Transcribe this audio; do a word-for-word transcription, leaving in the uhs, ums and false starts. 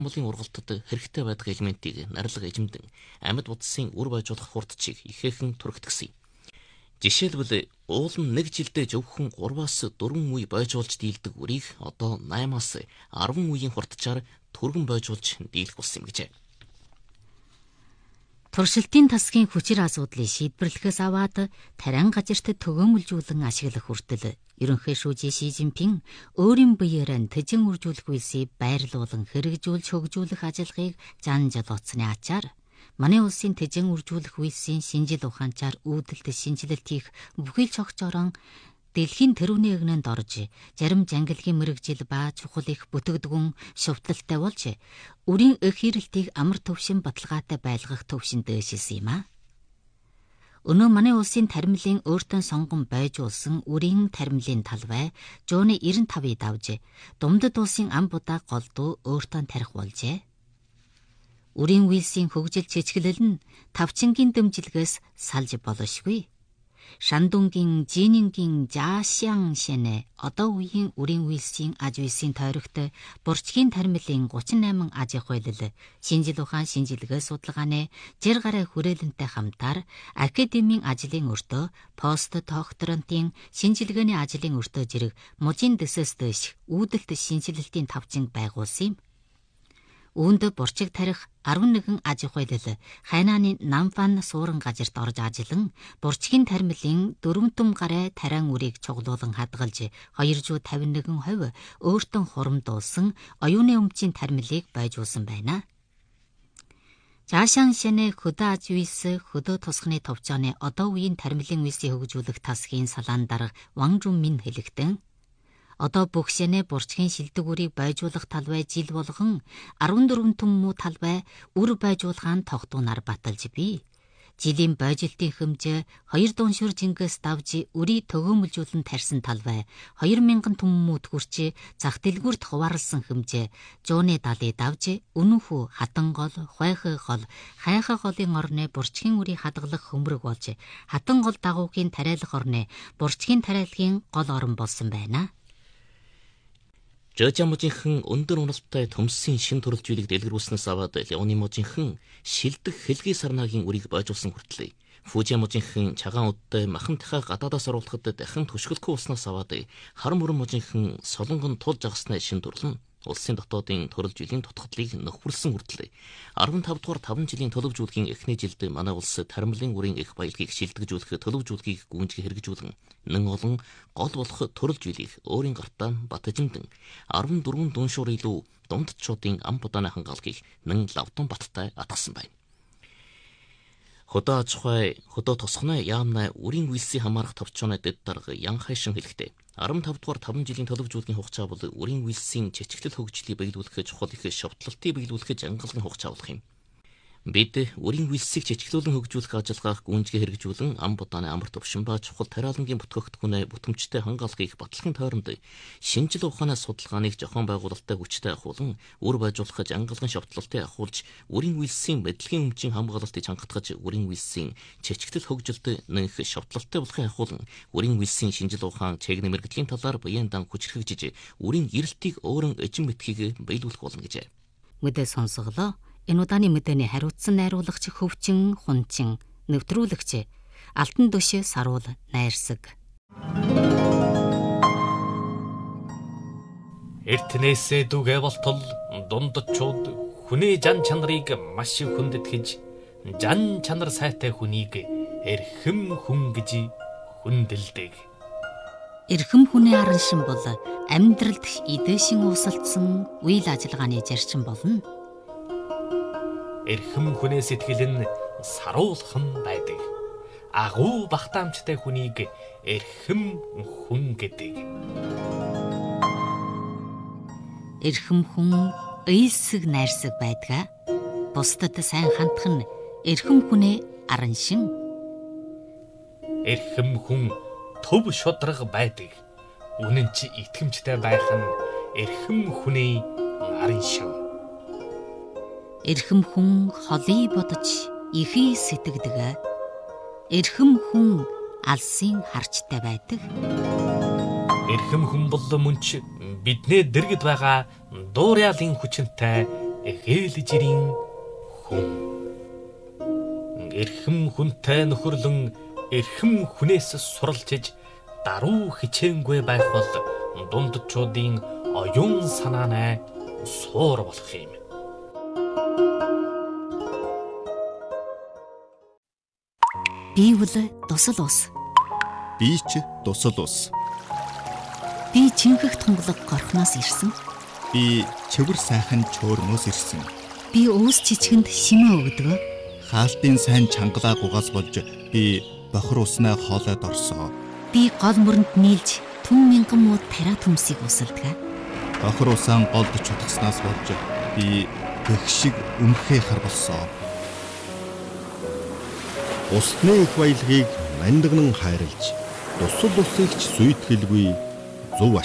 Монголын ургалтад хэрэгтэй байдаг элементийг нарилга эзэмдэн амьд утсын үр байжуулах хурдчийг ихээхэн түрэгдгсэн юм. Жишээлбэл уулан нэг жилдээ зөвхөн гураваас дөрвөн үе байжуулж дийлдэг үрийг одоо наймаас арван үеийн хурдчаар түргэн байжуулж дийлэх болсон юм гэжээ. Туршилтын тасгийн хүчир асуудлыг шийдвэрлэхээс аваад тариан газарт төгөөмөлжүүлэн ашиглах хүртэл ерөнхий шүүжи Ши Жинпин өөрийн биеэр тэжин үржүүлэх үйлсийг байрлуулан хэрэгжүүлж хөгжүүлэх ажиллагааг зан жолооцсны ачаар манай улсын тэжин үржүүлэх үйлсийн шинжил ухаанчаар үүдэлт шинжилэлт хийх бүхэл цогцорон дэлхийн тэрүүний эгнэнд орж зарим жангилгийн мэрэгжил ба чухал их бүтгэдгүн шувталтай болж үрийн эх хэрэлтийг амар төвшин баталгаатай байлгах төвшин дээшилсэн юм а. Өнөө манай улсын таримлын өөртөө сонгон байжуулсан үрийн таримлын талбай жууны девяносто тавыг давж Думдад улсын ам будаа голдуу өөртөө тарих болжээ. Үрийн үйлсийн хөгжил чичгэлэл нь тавчингийн дэмжлэгээс салж болошгүй. Шандунгийн Жинингийн Жаашян шэнэ одоо үеийн үрийн үйлсийн аж үйлсийн тойрогт бурчгийн таримлын гучин найман аж ахуй хууль шинжил ухаан шинжилгээ судалгааны жир гараа хүрээлэнтэй хамтаар академийн ажлын өртөө пост докторантын шинжилгээний ажлын өртөө зэрэг мужийн дэсэс дэш үүдэлт шинжилэлтийн тавчинг байгуулсан юм. Үүнд бурчиг тарих арван нэгэн аж ахуй хууль хайнааны Намфан суурин газарт орж ажиллан бурчгийн таримлын дөрвөн том гараа тариан үрийг чуглуулан хадгалж хоёр зуун тавин нэгэн хувь өөртөө хурамдуулсан оюуны өмчийн таримлыг байжуулсан байна. Жаашан шэнэ хөдөө аж үйлс хөдөө тусганы товчооны одоо үеийн таримлын үйлсийг хөгжүүлэх тасгийн салаан дарга Ван Жунмин хэлэхдээ одоо бүх шэнэ бурчгийн шилдэг үрийг байжуулах талбай жил болгон арван дөрвөн том муу талбай үр байжуулгаан тогтуунаар баталж бий. Жилийн байжилтын хэмжээ хоёр дууншир жингээс давж үрийг төгөөмөлжүүлэн тарьсан талбай хоёр мянган том мууд хүрч зах дэлгүүрт хуваарлсан хэмжээ жууны далыг давж өнөнхүү хатан гол, хойхой гол, хайхай голын орны бурчгийн үрийг хадгалах хөмрөг болж хатан гол дагуугийн тариалах орны бурчгийн тариалахын гол орон болсон байна. Жожамжинхан өндөр уналттай төмсийн шин төрөлжүүлэг дэлгэрүүлснээс аваад Леоны мужинхан шилдэг хэлгийн сарнагийн үрийг байжуулсан хүртлээ. Фужиамужинхан цагаан удаа махантайхаа гадаадаас оруулахад дахин түшгэлгүй уснаас аваад харам өрөн мужинхан солонгон тулж агасны шин төрлөн улсын дотоодын төрөлжүүлийн тутгадлыг нөхөрлсөн хүртлээ. арван тав дугаар таван жилийн төлөвжүүлгийн эхний жилд манай улс таримлын үрийн эх баялагийг шилдэгжүүлэх төлөвжүүлгийг гүйцэтгэх хэрэгжүүлэн нэн олон гол болох төрөлжүүлийг өөрийн гартаа батжимдэн арван дөрвөн дууншуур илүү дундчуудын ам будааны хангаалгийг нэн лавдун баттай атгасан байна. Хөдөө аж ахуй, хөдөө тосгоны яамнаа үрийн үйлсийн хамаарах товчооны дэд дарга Ян Хайшин хэлэхдээ арван тав дугаар таван жилийн төлөвжүүлгийн хугацаа бол үрийн үйлсийн чичгэлэл хөгжлийг биелүүлэх чухал их шовтлолтыг биелүүлэх ангалгын хугацаа болох юм. Бид үрийн үйлсийг чичглүүлэн хөгжүүлэх ажиллагааг гүйцэтгэх хэрэгжүүлэн ам будааны амар төвшин ба чухал тариалангийн бүтгэгдэхүүнээ бүтэмжтэй хангаалгыг батлахын тойронд шинжил ухааны судалгааныг зохион байгуулалттай хүчтэй ахуулан үр байжуулах ангалгын шовтлолтыг ахуулж үрийн үйлсийн мэдлэгийн өмчийн хамгаалалтыг чангатгаж үрийн үйлсийн чичгэлэл хөгжилд нэнх шовтлолттой болохын ахуулан үрийн үйлсийн шинжил ухаан чиг нэмэргэдлийн талаар буян дан хүчрхэгжиж үрийн эрэлтийг өөрөн эзэн мэтхийг биелүүлэх болно гэжээ. Мэдээ сонсголоо. Энэ удааны мэдээний хариуцсан найруулагч Хөвчин Хунчин, нэвтрүүлэгч Алтан Дөш Саруул Найрсаг. Эртнээсээ дүгэ болтол дундчууд хүний жан чанарыг маш их хүндэтгэж жан чанар сайтай хүнийг эрхэм хүн гэж хүндэлдэг. Эрхэм хүний аран шин бол амьдралд эдээшин уусалдсан үйл ажиллагааны зарчим болно. Эрхэм хүнээ сэтгэл нь саруулхан байдаг. Агуу багтаамжтай хүнийг эрхэм хүн гэдэг. Эрхэм хүн эйсэг найрсаг байдаг. Бусдад сайн хандах нь эрхэм хүнээ аран шин. Эрхэм хүн төв шудраг байдаг. Үнэн чи итгэмжтэй байх нь эрхэм хүнээ аран шин. Эрхэм хүн холий бодож ихий сэтгэдэг. Эрхэм хүн алсын харчтай байдаг. Эрхэм хүн бол мөн ч биднээ дэргэд байгаа дуурайлын хүчинтэй эгээлжирийн хүн. Эрхэм хүнтэй нөхөрлөн эрхэм хүнээс суралцж даруй хичээнгүй байх бол дундчуудын оюун санаанай суур болох юм. Би бол дусал ус. Би ч дусал ус. Би чингэх тунгалаг горхноос ирсэн. Би чивэр сайхан чөөрмөөс ирсэн. Би өөс чичгэнд шимээ өгдөг. Хаалтын сайн чангалаа гугаас болж би бохир уснаа хоолойд орсоо. Би гол мөрөнд нийлж түн мянган муу тариа төмсийг усалдаг. Бохир усаан голд чутгаснаас болж би гэх шиг өмхөхөр болсоо. Усны их баялагийг мандагнан хайрлж, дусал усыг ч сүйтгэлгүй зөв